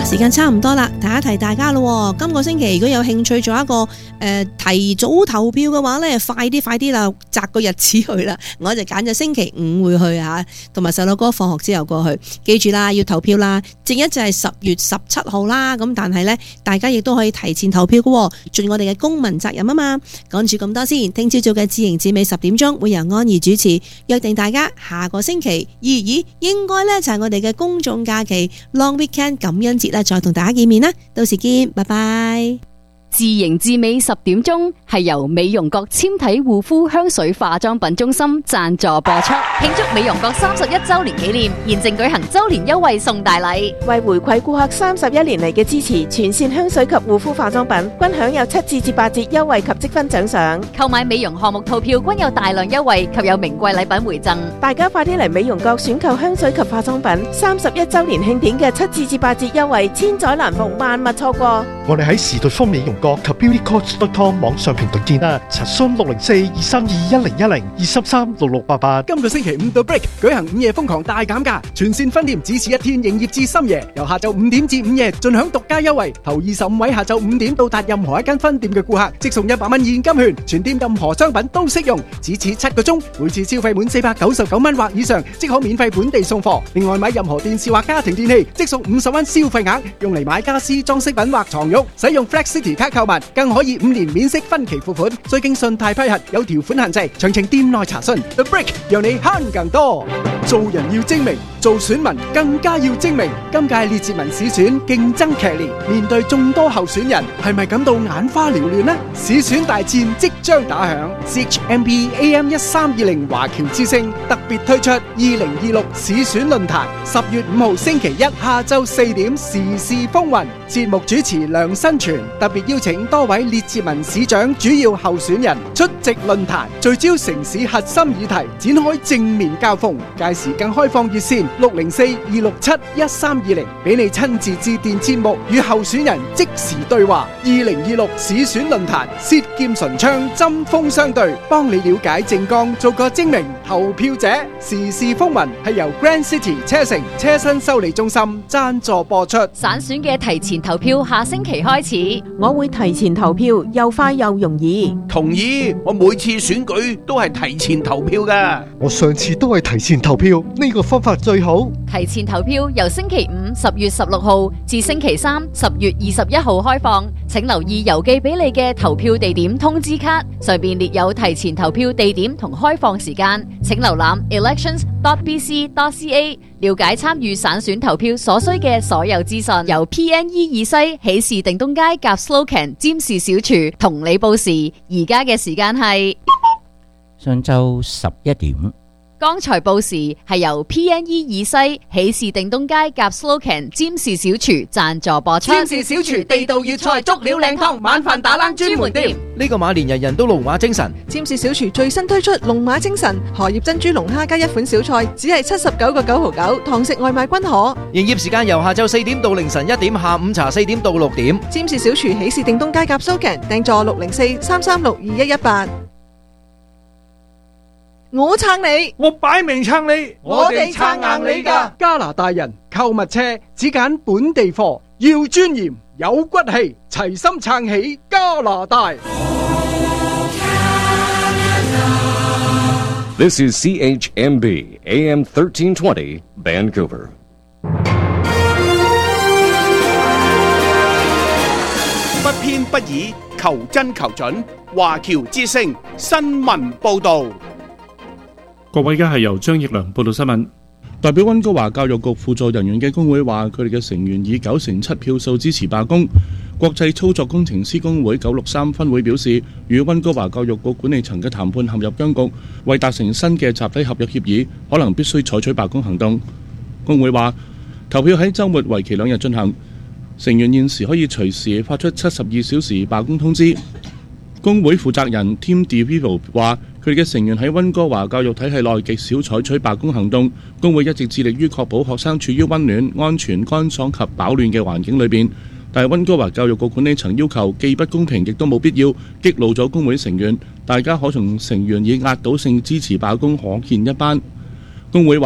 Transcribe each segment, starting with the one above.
時間差唔多啦，提一提大家咯。今個星期如果有興趣做一個提早投票嘅話咧，快啲啦，擇個日子去啦。我就揀咗星期5會去吓，同埋細佬哥放學之後過去。記住啦，要投票啦，正一就係10月17號啦。咁但係咧，大家亦都可以提前投票嘅，盡我哋嘅公民責任啊嘛。講住咁多先，聽朝早嘅至盈至美10點鐘會由安怡主持，約定大家下個星期應該咧就係我哋嘅公眾假期 Long Weekend 感恩節啦，再同大家見面啦，到時見，拜拜。 自營至美10點鐘係由美容閣纖體護膚香水化妝品中心贊助播出，慶祝美容閣31周年紀念，現正舉行周年優惠送大禮， 為回饋顧客31年嚟嘅支持，全線香水及護膚化妝品均享有7至8折優惠及積分獎賞。 購買美容項目套票均有大量優惠及有名貴禮品回贈。 大家快啲嚟美容閣選購香水及化妝品，31周年慶典嘅7至8折優惠，千載難逢，萬勿錯過。 我哋喺時代豐美容閣及 beautycoach.com 網上平台見啦，查詢604-232-1012-233-6688。 今個星期5到 Break 舉行午夜瘋狂大減價，全線分店只此一天，營業至深夜，由下晝5點至午夜，盡享獨家優惠。頭25位下晝5點到達任何一間分店嘅顧客，即送100蚊現金券，全店任何商品都適用，只此7個鐘，每次消費滿499蚊或以上，即可免費本地送貨。另外買任何電視或家庭電器，即送50蚊消費額，用嚟買家私、裝飾品或床褥。使用 Flex City 卡購物，更可以5年免息分期付款，需經信貸批核，有條款限制，詳情店內查詢。The Break 讓你慳更多。做人要精明，做選民更加要精明。今屆列治文市選競爭劇烈，面對眾多候選人，係咪感到眼花繚亂呢？市選大戰即將打響 ，CHMP AM1320 華僑之聲特別推出2026市選論壇，10月5號星期一下晝4點時事風雲，節目主持梁新全特別邀請多位列治文市長主要候選人出席論壇，聚焦城市核心議題，展開正面交鋒。屆時更開放熱線604-267-1320，俾你親自致電節目與候選人即時對話。2026市選論壇，舌劍唇槍，針鋒相對，幫你了解政綱，做個精明投票者。時事風雲係由 Grand City 車城車身修理中心贊助播出。 省選嘅提前投票下星期開始， 我會提前投票，又快又容易。 同意，我每次選舉都係提前投票㗎。 我上次都係提前投票，呢個方法最好。 提前投票由星期5 10月16號至星期3 10月21號開放，請留意郵寄俾你嘅投票地點通知卡，上面列有提前投票地點同開放時間，請瀏覽 elections.bc.ca 了解參與省選投票所需嘅所有資訊。由 PNE 以西喜事定東街夾 Slocan 占士小廚同你報時，而家嘅時間係上晝11點。 剛才報時係由 PNE 以西喜事定東街夾 Slocan 占士小廚贊助播出。 占士小廚地道粵菜，足料靚湯，晚飯打冷專門店。 呢個馬年人人都龍馬精神。 占士小廚最新推出龍馬精神荷葉珍珠龍蝦加一款小菜，只係79.999，堂食外賣均可。 營業時間由下晝4點到凌晨1點，下午茶4點到6點。 占士小廚喜事定東街夾 Slocan 訂座604-336-2118。我撐你， 我擺明撐你， 我哋撐硬你㗎。 加拿大人購物車只揀本地貨，要尊嚴有骨氣，齊心撐起加拿大。 This is CHMB AM 1320 Vancouver。 不偏不倚，求真求準。華僑之聲新聞報導。 各位，而家係由張奕良報道新聞。代表溫哥華教育局輔助人員嘅工會話，佢哋嘅成員以97%票數支持罷工。國際操作工程師工會963分會表示，與溫哥華教育局管理層嘅談判陷入僵局，為達成新嘅集體合約協議，可能必須採取罷工行動。工會話，投票喺週末為期2日進行，成員現時可以隨時發出72小時罷工通知。工會負責人 Tim DeVivo 話，佢哋嘅成員喺溫哥華教育體系內極少採取罷工行動。工會一直致力於確保學生處於溫暖、安全、乾爽及飽暖嘅環境裏邊，但係溫哥華教育局管理層要求既不公平亦都冇必要，激怒咗工會成員。大家可從成員以壓倒性支持罷工可見一斑。工會話，喺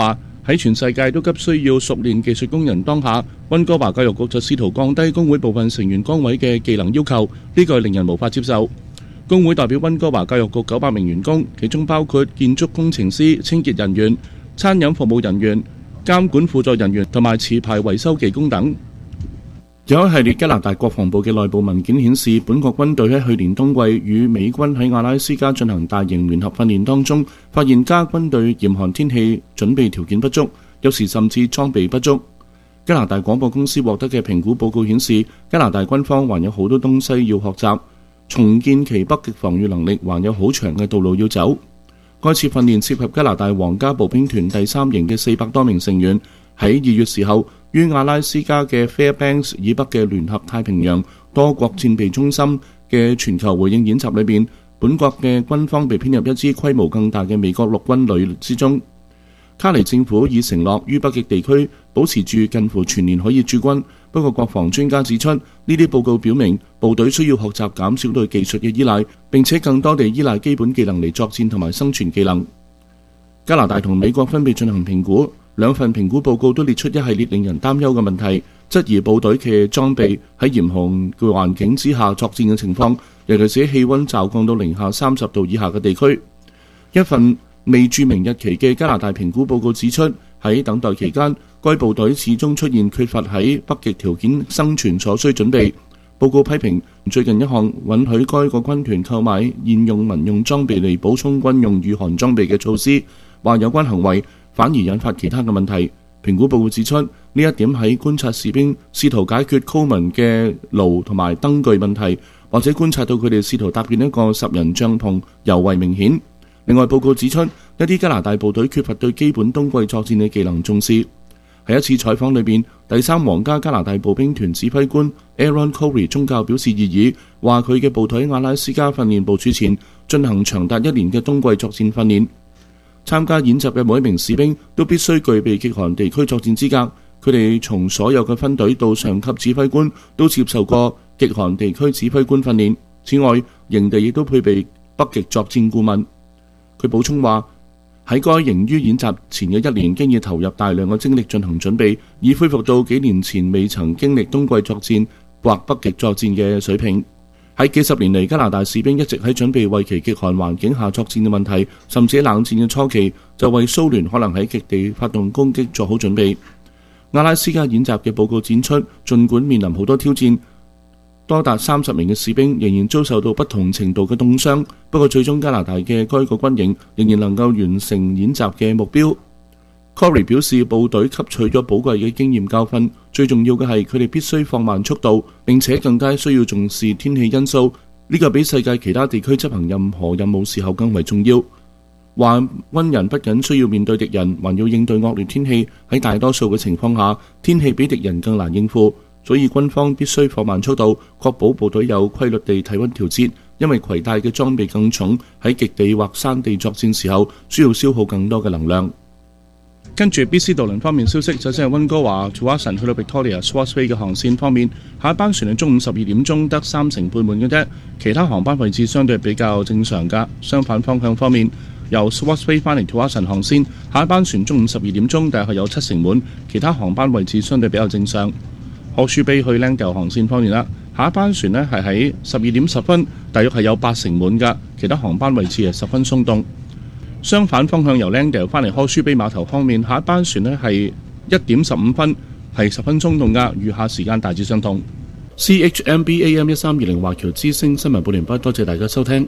喺全世界都急需要熟練技術工人當下，溫哥華教育局就試圖降低工會部分成員崗位嘅技能要求，呢個令人無法接受。工會代表溫哥華教育局900名員工，其中包括建築工程師、清潔人員、餐飲服務人員、監管輔助人員同埋持牌維修技工等。有一系列加拿大國防部嘅內部文件顯示，本國軍隊喺去年冬季與美軍喺阿拉斯加進行大型聯合訓練當中，發現加軍隊嚴寒天氣準備條件不足，有時甚至裝備不足。加拿大廣播公司獲得嘅評估報告顯示，加拿大軍方還有好多東西要學習，重建其北極防禦能力還有好長嘅道路要走。該次訓練涉及加拿大皇家步兵團第3營嘅400多名成員，喺2月時候於阿拉斯加嘅 Fairbanks 以北嘅聯合太平洋多國戰備中心嘅全球回應演習裏邊，本國嘅軍方被編入一支規模更大嘅美國陸軍旅之中。卡尼政府已承諾於北極地區保持住近乎全年可以駐軍，不過國防專家指出，呢啲報告表明部隊需要學習減少對技術嘅依賴，並且更多地依賴基本技能嚟作戰同埋生存技能。加拿大同美國分別進行評估，兩份評估報告都列出一系列令人擔憂嘅問題，質疑部隊嘅裝備喺嚴寒嘅環境之下作戰嘅情況，尤其是氣溫驟降到-30度以下嘅地區。一份未註明日期嘅加拿大評估報告指出，喺等待期間，該部隊始終出現缺乏喺北極條件生存所需準備。報告批評最近一項允許該個軍團購買現用民用裝備嚟補充軍用御寒裝備嘅措施，話有關行為反而引發其他嘅問題。評估報告指出，呢一點喺觀察士兵試圖解決 Coleman 嘅爐同埋燈具問題，或者觀察到佢哋試圖搭建一個10人帳篷尤為明顯。另外，報告指出，一啲加拿大部隊缺乏對基本冬季作戰嘅技能重視。喺一次採訪裏邊，第3皇家加拿大步兵團指揮官 Aaron Corey 宗教表示異議，話佢嘅部隊喺阿拉斯加訓練部署前進行長達1年嘅冬季作戰訓練。參加演習嘅每一名士兵都必須具備極寒地區作戰資格，佢哋從所有嘅分隊到上級指揮官都接受過極寒地區指揮官訓練。此外，營地亦都配備北極作戰顧問。佢補充話，喺該營於演習前嘅1年，經已投入大量嘅精力進行準備，以恢復到幾年前未曾經歷冬季作戰或北極作戰嘅水平。喺幾十年嚟，加拿大士兵一直喺準備為其極寒環境下作戰嘅問題，甚至喺冷戰嘅初期就為蘇聯可能喺極地發動攻擊做好準備。阿拉斯加演習嘅報告展出，儘管面臨好多挑戰，多達30名嘅士兵仍然遭受到不同程度嘅凍傷，不過最終加拿大嘅該個軍營仍然能夠完成演習嘅目標。Corey 表示，部隊吸取咗寶貴嘅經驗教訓，最重要嘅係佢哋必須放慢速度，並且更加需要重視天氣因素，呢個比世界其他地區執行任何任務時候更為重要。話軍人不僅需要面對敵人，還要應對惡劣天氣，喺大多數嘅情況下，天氣比敵人更難應付。所以軍方必須放慢速度，確保部隊有規律地體溫調節，因為攜帶嘅裝備更重，喺極地或山地作戰時候需要消耗更多嘅能量。跟住 BC 渡輪方面消息，首先係溫哥華 Tsawwassen 去到 Victoria Swartz Bay 嘅航線方面，下一班船係中午12點鐘得3成半滿嘅啫，其他航班位置相對比較正常㗎。相反方向方面，由 Swartz Bay 翻嚟 Tsawwassen 航線，下一班船中午12點鐘大概有7成滿，其他航班位置相對比較正常。Horseshoe Bay 去 Langdale 航線方面啦，下一班船呢係喺12點10分，大約係有8成滿㗎，其他航班位置係十分鬆動。相反方向由 Langdale 翻嚟 Horseshoe Bay 碼頭方面，下一班船呢係1點15分，係十分鬆動㗎，餘下時間大致相同。CHMB AM 1320華僑之聲新聞報聯播，多謝大家收聽。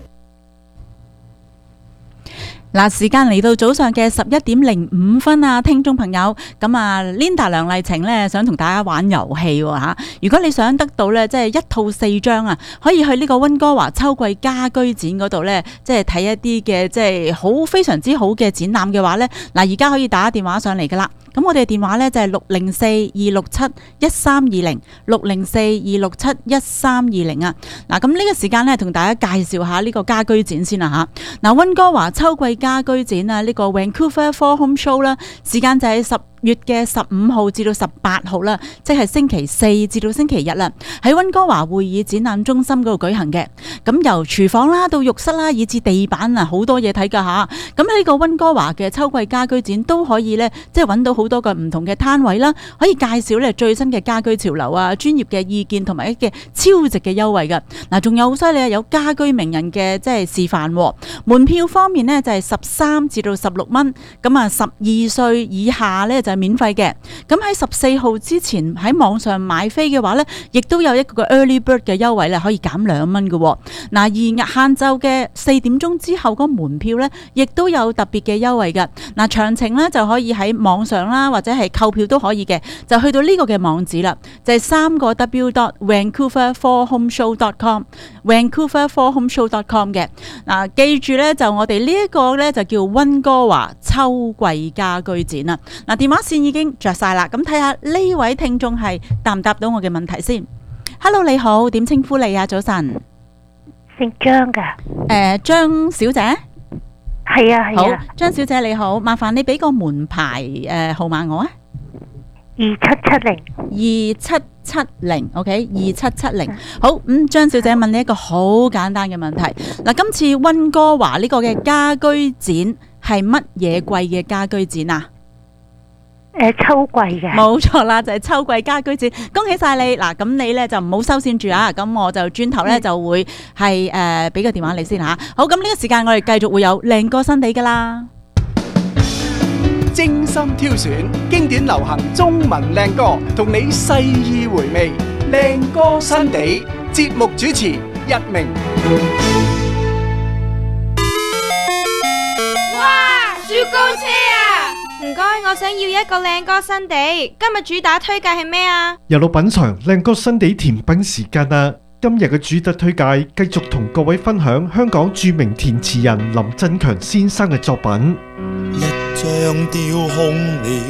嗱，時間嚟到早上嘅11點05分啊，聽眾朋友，咁啊 Linda 梁麗晴咧想同大家玩遊戲嚇。如果你想得到咧，即係一套4張啊，可以去呢個溫哥華秋季家居展嗰度咧，即係睇一啲嘅即係非常之好嘅展覽嘅話咧，嗱而家可以打電話上嚟噶啦。咁我哋電話咧就係604-267-1320 604-267-1320啊。嗱，咁呢個時間咧同大家介紹下呢個家居展先啦嚇。嗱，溫哥華秋季家居展啊，呢個 Vancouver Fall Home Show 啦，時間就係月嘅15號至到18號啦，即係星期四至到星期日啦，喺溫哥華會議展覽中心嗰度舉行嘅。咁由廚房啦到浴室啦，以至地板啊，好多嘢睇噶吓。咁喺個溫哥華嘅秋季家居展都可以咧，即係揾到好多個唔同嘅攤位啦，可以介紹咧最新嘅家居潮流啊、專業嘅意見同埋一嘅超值嘅優惠噶。嗱，仲有好犀利啊，有家居名人嘅即係示範。門票方面呢，就係13至到16蚊，咁啊12歲以下咧就係免費嘅。咁喺14號之前喺網上買飛嘅話咧，亦都有一個 early bird 嘅優惠咧，可以減2蚊嘅。嗱，而晏晝嘅4點鐘之後嗰門票咧，亦都有特別嘅優惠噶。嗱，詳情咧就可以喺網上啦，或者係購票都可以嘅，就去到呢個嘅網址啦，就係3w.vancouver4homeshow.com，vancouver4homeshow.com 嘅。嗱，記住咧，就我哋呢一個咧就叫溫哥華秋季家居展啦。嗱，電話線已經着晒啦，咁睇下呢位聽眾係答唔答到我嘅問題先。Hello， 你好，點稱呼你啊？早晨， 姓張噶。 張小姐。 係啊係啊。 好，張小姐你好，麻煩你俾個門牌號碼我啊。2770，OK，2770。好，張小姐問你一個好簡單嘅問題。嗱，今次溫哥華呢個嘅家居展係乜嘢季嘅家居展啊？ 秋季嘅。冇錯啦，就係秋季家居展。恭喜晒你！嗱，咁你咧就唔好收線住啊。咁我就轉頭咧就會係俾個電話你先吓。好，咁呢個時間我哋繼續會有靚歌新地噶啦。 精心挑選經典流行中文靚歌，同你細意回味。靚歌新地節目主持一鳴。 哇！雪糕車啊！唔該，我想要一個靚歌新地。今日主打推介係咩啊？ 又到品嚐靚歌新地甜品時間啦！今日嘅主打推介繼續同各位分享香港著名填詞人林振強先生嘅作品。 一張雕空了